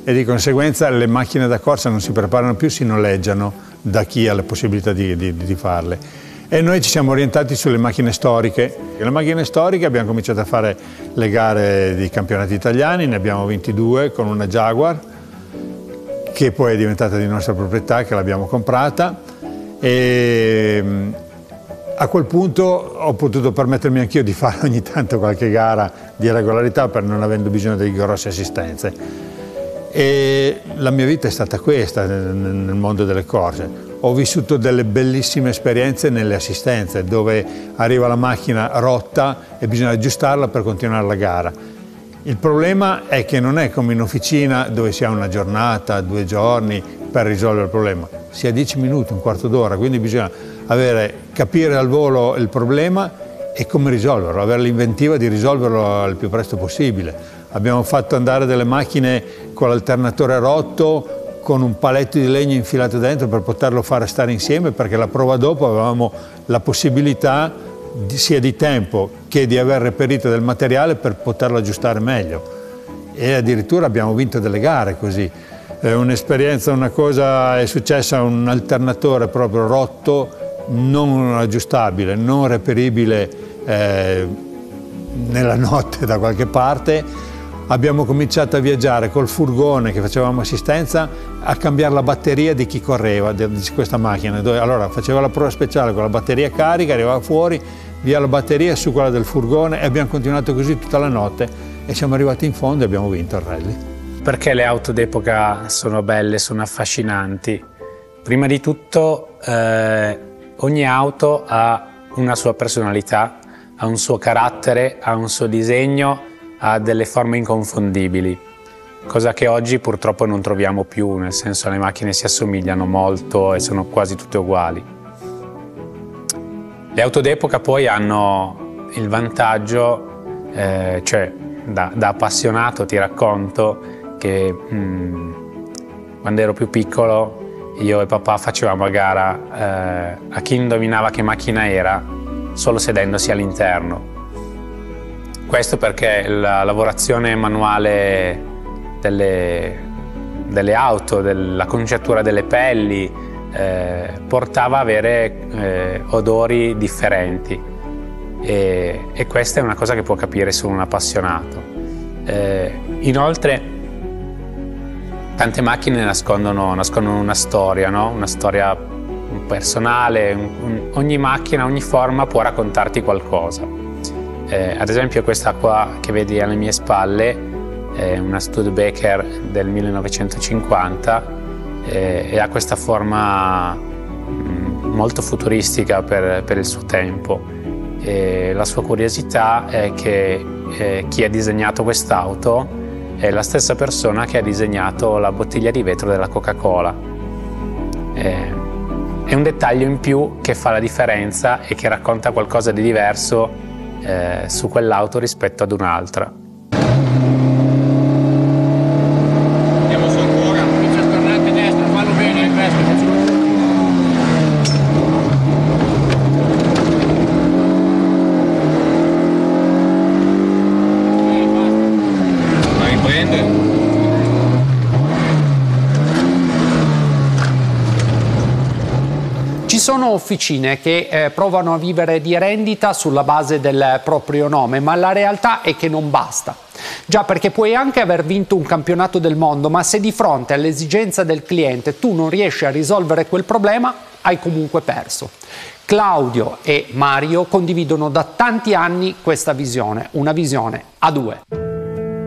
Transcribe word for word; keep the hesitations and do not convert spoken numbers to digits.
e di conseguenza le macchine da corsa non si preparano più, si noleggiano da chi ha la possibilità di, di, di farle. E noi ci siamo orientati sulle macchine storiche. Le macchine storiche abbiamo cominciato a fare le gare di campionati italiani, ne abbiamo ventidue con una Jaguar, che poi è diventata di nostra proprietà, che l'abbiamo comprata. E a quel punto ho potuto permettermi anch'io di fare ogni tanto qualche gara di regolarità per non avendo bisogno di grosse assistenze. E la mia vita è stata questa nel mondo delle corse. Ho vissuto delle bellissime esperienze nelle assistenze, dove arriva la macchina rotta e bisogna aggiustarla per continuare la gara. Il problema è che non è come in officina dove si ha una giornata, due giorni per risolvere il problema. Si ha dieci minuti, un quarto d'ora, quindi bisogna avere, capire al volo il problema e come risolverlo, avere l'inventiva di risolverlo il più presto possibile. Abbiamo fatto andare delle macchine con l'alternatore rotto, con un paletto di legno infilato dentro per poterlo fare stare insieme, perché la prova dopo avevamo la possibilità di, sia di tempo che di aver reperito del materiale per poterlo aggiustare meglio. E addirittura abbiamo vinto delle gare così. È un'esperienza, una cosa, è successa un alternatore proprio rotto, non aggiustabile, non reperibile eh, nella notte da qualche parte. Abbiamo cominciato a viaggiare col furgone che facevamo assistenza a cambiare la batteria di chi correva di questa macchina. Allora faceva la prova speciale con la batteria carica, arrivava fuori, via la batteria su quella del furgone, e abbiamo continuato così tutta la notte e siamo arrivati in fondo e abbiamo vinto il rally. Perché le auto d'epoca sono belle, sono affascinanti? Prima di tutto eh, ogni auto ha una sua personalità, ha un suo carattere, ha un suo disegno, ha delle forme inconfondibili, cosa che oggi purtroppo non troviamo più, nel senso le macchine si assomigliano molto e sono quasi tutte uguali. Le auto d'epoca poi hanno il vantaggio, eh, cioè da, da appassionato ti racconto che mh, quando ero più piccolo io e papà facevamo a gara eh, a chi indovinava che macchina era solo sedendosi all'interno. Questo perché la lavorazione manuale delle, delle auto, della conciatura delle pelli, eh, portava a avere eh, odori differenti e, e questa è una cosa che può capire solo un appassionato. Eh, inoltre tante macchine nascondono, nascondono una storia, no? Una storia personale, un, un, ogni macchina, ogni forma può raccontarti qualcosa. Eh, ad esempio questa qua che vedi alle mie spalle è una Studebaker del millenovecentocinquanta eh, e ha questa forma mh, molto futuristica per, per il suo tempo. E la sua curiosità è che eh, chi ha disegnato quest'auto è la stessa persona che ha disegnato la bottiglia di vetro della Coca-Cola. Eh, è un dettaglio in più che fa la differenza e che racconta qualcosa di diverso Eh, su quell'auto rispetto ad un'altra. Andiamo su ancora, comincia a stornare a destra, fallo bene il resto. Vai, riprende. Ci sono officine che eh, provano a vivere di rendita sulla base del proprio nome, ma la realtà è che non basta. Già, perché puoi anche aver vinto un campionato del mondo, ma se di fronte all'esigenza del cliente tu non riesci a risolvere quel problema, hai comunque perso. Claudio e Mario condividono da tanti anni questa visione, una visione a due.